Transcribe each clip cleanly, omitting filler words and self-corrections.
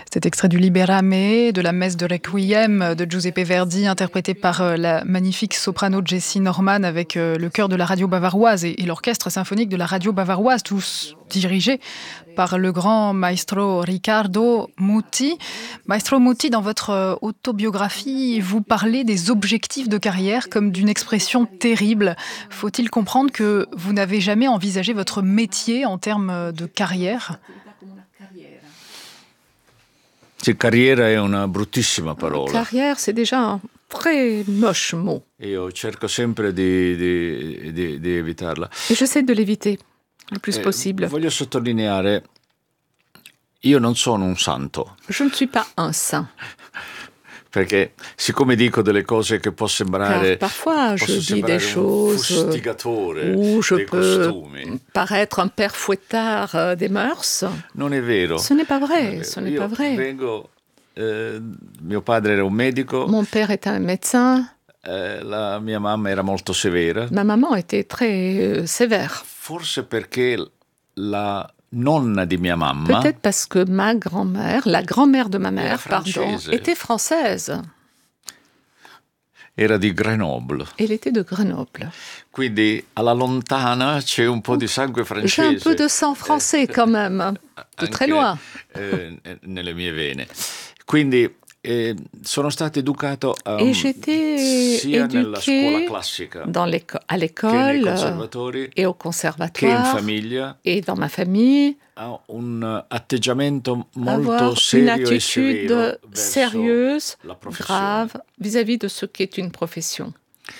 Cet extrait du Liberame, de la messe de Requiem de Giuseppe Verdi, interprété par la magnifique soprano Jessie Norman avec le chœur de la radio bavaroise et l'orchestre symphonique de la radio bavaroise, tous dirigés par le grand maestro Riccardo Muti. Maestro Muti, dans votre autobiographie, vous parlez des objectifs de carrière comme d'une expression terrible. Faut-il comprendre que vous n'avez jamais envisagé votre métier en termes de carrière ? Sì, carriera è una bruttissima parola. Carrière, c'est déjà un très moche mot. Io cerco sempre di evitarla. Et j'essaie de l'éviter le plus possible. Voglio sottolineare, io non sono un santo. Je ne suis pas un saint. Perché siccome dico delle cose che può sembrare, car parfois je dis des choses où je peux paraître un père fouettard des mœurs. Non è vero. Ce n'est pas vrai, ce n'est pas vrai. Mio padre era un medico. Mon père était un médecin. La mia mamma era molto severa. Ma maman était très sévère. Forse perché la nonna di mia mamma, peut-être parce que ma grand-mère, la grand-mère de ma mère, était française. Era di Grenoble. Elle était de Grenoble. Quindi alla lontana c'è un po' di sangue francese. J'ai un peu de sang français quand même, de très loin. Nelle mie vene. Quindi sono stato educato et j'étais sia nella scuola éduquée classica à l'école et au conservatoire et dans ma famille. Ha un atteggiamento avoir molto serio une attitude e sérieuse, grave, vis-à-vis de ce qu'est une profession.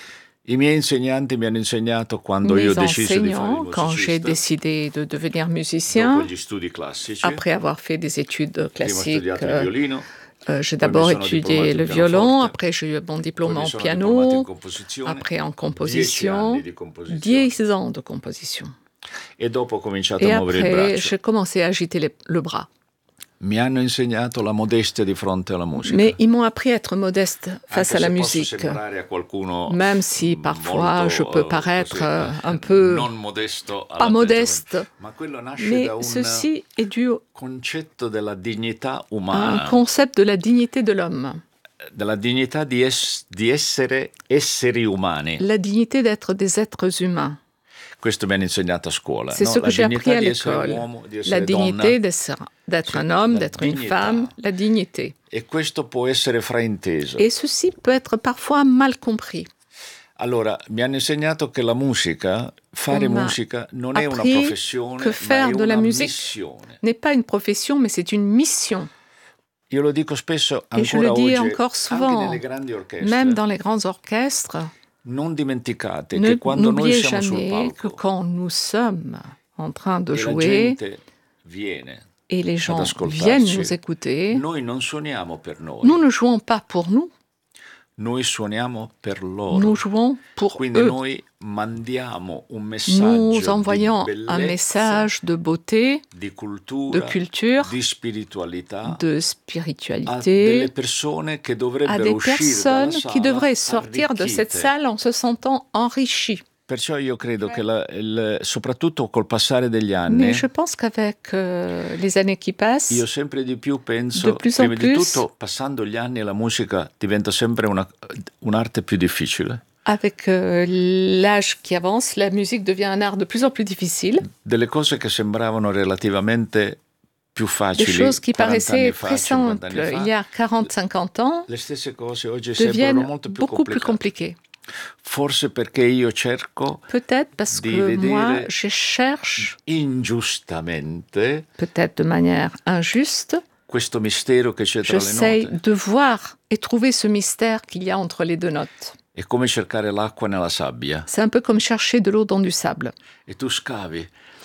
I miei insegnanti mi hanno insegnato quando Mes io ho deciso di fare il enseignants, quand j'ai musicista, décidé de devenir musicien, dopo gli studi classici, après avoir fait des études prima ho classiques, studiato il violino, j'ai poi d'abord mi sono étudié diplomato le in violon, pianoforte, après j'ai eu mon diplôme poi mi en sono diplomato in piano, composizione, après en 10 composition, anni di composizione. 10 ans de composition. E dopo ho cominciato Et a muovere il après, braccio. j'ai commencé à agiter le bras. Mi hanno insegnato la modestia di fronte alla musica. Mais ils m'ont appris à être modeste face Anche à la se posso musique. sembrare a qualcuno Même si parfois molto, je peux paraître così, un peu non modesto pas modeste, ma quello nasce mais da un ceci est dû concetto della dignità à umana, un concept de la dignité de l'homme, della dignità di essere esseri umani. la dignité d'être des êtres humains. Questo mi hanno insegnato a scuola. C'est no? ce que La j'ai dignità appris à di essere l'école. uomo, di La essere dignité donna. d'être un Sì, homme, la d'être une dignità. femme, la dignité. E questo può essere frainteso. Et ceci peut être parfois mal compris. Allora, mi hanno insegnato che la musica, fare On m'a musica, non è una appris professione, que ma faire è de la una musique missione. n'est pas une profession, mais c'est une mission. Io lo dico spesso Et je ancora le dis oggi, encore anche souvent, nelle grandi orchestre. même dans les grands orchestres, Non dimenticate che quando noi n'oubliez siamo sul jamais que palco quand nous sommes en train de e la jouer gente viene et les ad gens ascoltarci, viennent nous écouter, noi non suoniamo per noi, nous ne jouons pas pour nous, noi suoniamo per loro. nous jouons pour Quindi eux. noi mandiamo un messaggio Nous envoyons di un bellezza, message de beauté, di cultura, de culture, di spiritualità de a delle spiritualité persone che à dovrebbero des uscire personnes dalla sala qui devraient sortir de cette arricchite. salle en se sentant enrichis. Perciò io credo che soprattutto col passare degli anni, Mais je pense qu'avec les années qui passent, io sempre di più penso, de plus en prima di plus, tutto, passando gli anni la musica diventa sempre un'arte più difficile. avec l'âge qui avance, la musique devient un art de plus en plus difficile. Delle cose che sembravano relativamente più Des facili choses qui 40 anni paraissaient fa, très 50 simples anni fa, il y a 40-50 ans le stesse cose oggi sembrano deviennent molto più beaucoup plus complicate. compliquées. Forse perché io cerco Peut-être parce di que moi, vedere je cherche, ingiustamente peut-être de manière injuste, questo mistero che c'è tra le j'essaye note. de voir et trouver ce mystère qu'il y a entre les deux notes. È come cercare l'acqua nella sabbia. C'est un peu comme chercher de l'eau dans du sable. E tu scavi,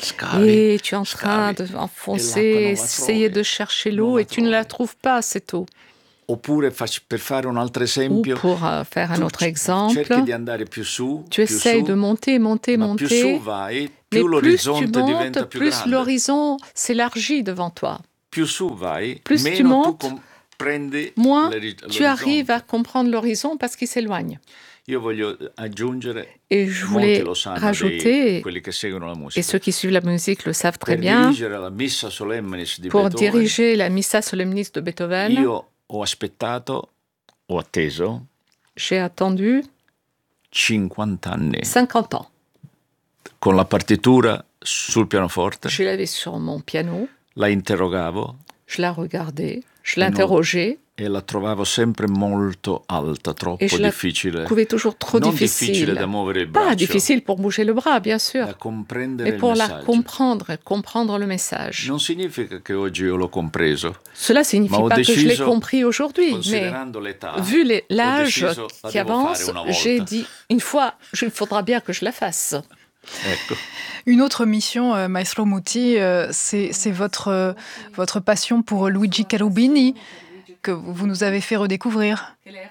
Et tu es en train scavi, d'enfoncer, e l'acqua non la essayer trovi. de chercher Non l'eau la et tu ne la trovi. trouves pas, cette eau. Oppure per fare un altro Ou esempio, pour faire un tu autre exemple, cerchi di andare più su, tu essayes de monter, monter, ma più su monter, vai, mais più plus tu l'orizzonte diventa montes, più plus grande. l'horizon s'élargit devant toi. Più su vai, Plus tu meno montes, tu moins tu arrives à comprendre l'horizon parce qu'il s'éloigne. Et je voulais rajouter, et ceux qui suivent la musique le savent très bien, pour diriger la Missa Solemnis de Beethoven, j'ai attendu 50 ans. Con la partitura sul pianoforte. Je l'avais sur mon piano. La interrogavo. Je la regardais, je l'interrogeais. E la trovavo sempre molto alta, troppo difficile. Je la trouvais toujours trop difficile. Da muovere il braccio. Pas difficile pour bouger le bras, bien sûr. Mais pour la comprendre le message. Non significa che oggi io l'ho compreso. Cela signifie pas que je l'ai compris aujourd'hui, mais vu l'âge qui avance, j'ai dit une fois, il faudra bien que je la fasse. Ecco. Une autre mission, Maestro Muti, c'est votre passion pour Luigi Cherubini, que vous nous avez fait redécouvrir.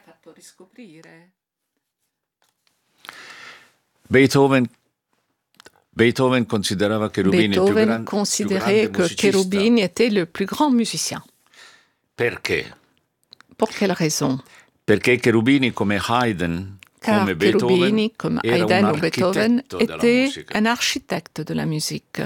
Beethoven considérait que Cherubini était le plus grand musicien. Perché? Pour quelle raison? Perché Cherubini, come Haydn, car Cherubini, comme Haydn ou Beethoven, était un architecte de la musique.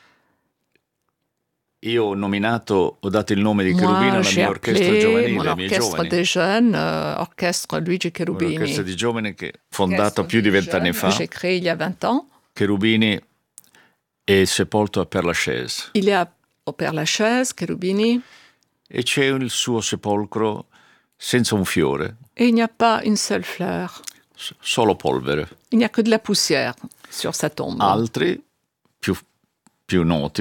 Io ho dato il nome di Cherubini alla mia orchestra giovanile, ai miei giovani. Des jeunes, orchestre Luigi Cherubini. Un'orchestra di giovani che fondato più di 20 anni fa. J'ai créé il y a 20 ans. Cherubini è sepolto a Père Lachaise. Il est au Père Lachaise, Cherubini. E c'è il suo sepolcro senza un fiore. Et il n'y a pas une seule fleur. Solo polvere. Il n'y a que de la poussière sur sa tombe. Altri più noti,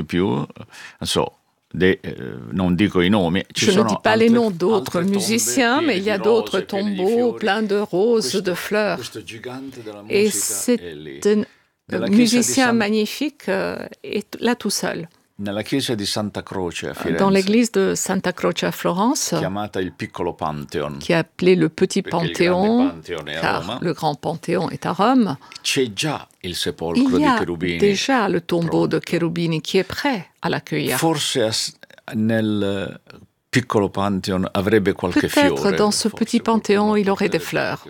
non dico i nomi. Je ne dis pas les noms d'autres musiciens, mais il y a d'autres tombeaux pleins de roses, de fleurs. Et c'est un musicien magnifique, est là tout seul. Nella chiesa di Santa Croce a Firenze, dans l'église de Santa Croce à Florence, chiamata il piccolo Pantheon, qui est appelé le petit Panthéon, car le grand Panthéon est à Rome, c'è già il sepolcro di Cherubini. Il y a déjà le tombeau de Cherubini qui est prêt à l'accueillir. Forse nel piccolo Pantheon avrebbe qualche fiore. Peut-être dans ce petit Panthéon, il aurait des fleurs.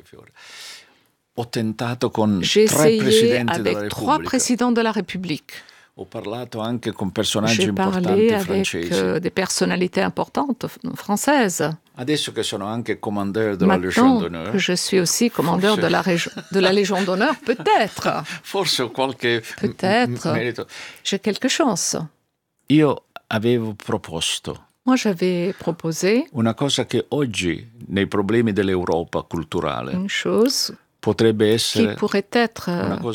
Ho tentato con J'ai essayé avec avec 3 présidents de la République. Ho parlato anche con personaggi J'ai importanti parlé avec francesi. Des personnalités importantes françaises. Adesso che sono anche commandeur de la Légion d'honneur. Que je suis aussi commandeur de la Légion d'honneur, peut-être. Forse ho qualche merito. J'ai quelque chance. Io avevo proposto. Moi, j'avais proposé una cosa che oggi nei problemi dell'Europa culturale. Une chose qui pourrait être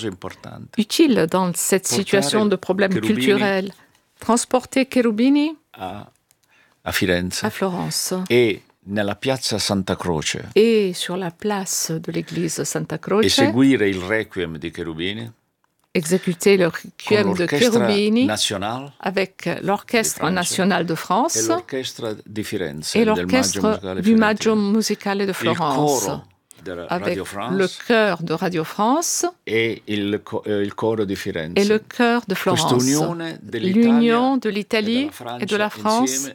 utile dans cette situation de problème culturel. Transporter Cherubini à Firenze, à Florence, et nella piazza Santa Croce, et sur la place de l'église Santa Croce, eseguire il requiem di Cherubini, exécuter le requiem de Cherubini national, avec l'orchestre national de France et l'orchestre di Firenze, et l'orchestre du Maggio Musicale de Florence. Avec le chœur de Radio France et il coro di Firenze. Et le chœur de Florence. L'union de l'Italie et de la France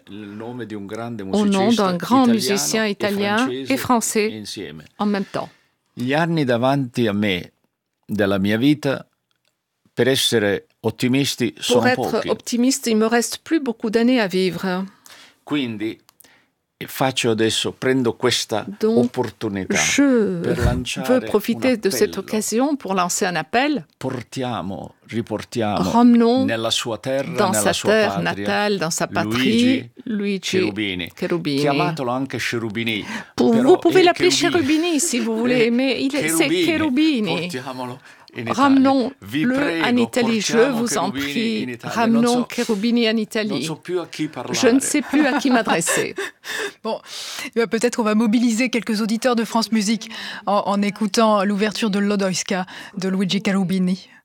au nom d'un grand musicien italien et français en même temps. Gli anni davanti a me della mia vita per essere ottimisti sono pochi. Pour être optimiste, il me reste plus beaucoup d'années à vivre. Quindi prendo questa opportunità per lanciare veux profiter de cette occasion pour lancer un appel. Riportiamo Ramenons nella sua terra, dans nella sa sua terre patria, natale, dans sa patrie, Luigi Cherubini. Chiamatelo anche Cherubini. Vous pouvez l'appeler Cherubini si vous voulez, mais c'est Cherubini. Ramenons-le en Italie, je vous en prie. Ramenons Cherubini en Italie. Je ne sais plus à qui m'adresser. Bon, peut-être on va mobiliser quelques auditeurs de France Musique en écoutant l'ouverture de l'Odoiska de Luigi Cherubini.